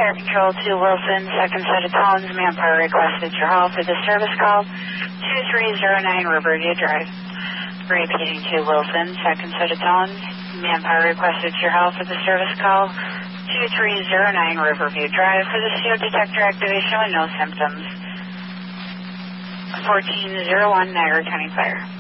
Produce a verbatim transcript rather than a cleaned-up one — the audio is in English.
Fire Control to Wilson, second set of tones, manpower requested your hall for the service call, two three zero nine Riverview Drive. Repeating to Wilson, second set of tones, manpower requested your hall for the service call, two three zero nine Riverview Drive for the C O detector activation with no symptoms. fourteen oh one Niagara County Fire.